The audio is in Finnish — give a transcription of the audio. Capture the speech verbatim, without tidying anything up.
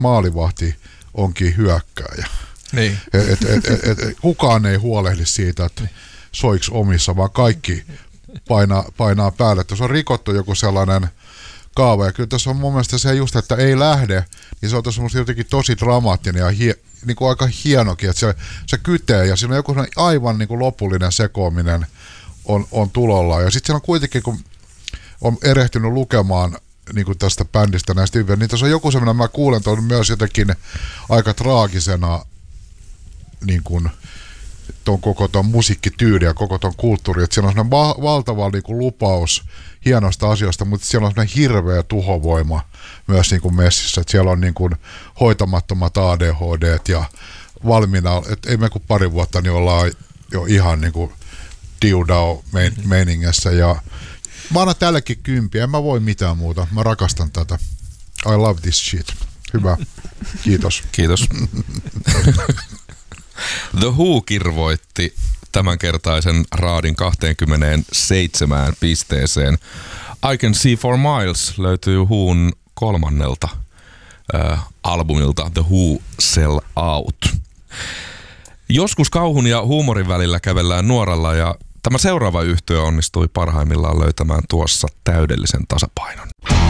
maalivahti onkin hyökkääjä. Niin. Et, et, et, et, et, kukaan ei huolehdi siitä, että soiks omissa, vaan kaikki painaa, painaa päälle. Tuossa on rikottu joku sellainen kaava, ja kyllä tässä on mun mielestä se just, että ei lähde, niin se on tässä jotenkin tosi dramaattinen ja hie, niin kuin aika hienokin, että se, se kytee, ja siinä on joku aivan niin kuin lopullinen sekoaminen on, on tulolla. Ja sitten siellä on kuitenkin, kun on erehtynyt lukemaan niin kuin tästä bändistä näistä hyviä, niin tässä on joku semmoinen, mä kuulen tuon myös jotenkin aika traagisena niin kuin tuon koko tuon musiikkityyli ja koko tuon kulttuuri, että siellä on semmoinen va- valtava niin kuin lupaus hienosta asioista, mutta siellä on semmoinen hirveä tuhovoima myös niin kuin messissä, että siellä on niin kuin hoitamattomat A D H D:t ja valmiina, että ei me kuin pari vuotta, niin ollaan jo ihan niin kuin diudao meiningessä, ja mä annan tällekin kympiä, en mä voi mitään muuta, mä rakastan tätä. I love this shit. Hyvä, kiitos. Kiitos. The Who kirvoitti tämänkertaisen raadin kaksikymmentäseitsemän pisteeseen. I Can See For Miles löytyy Whon kolmannelta äh, albumilta The Who Sell Out. Joskus kauhun ja huumorin välillä kävellään nuoralla, ja tämä seuraava yhtye onnistui parhaimmillaan löytämään tuossa täydellisen tasapainon.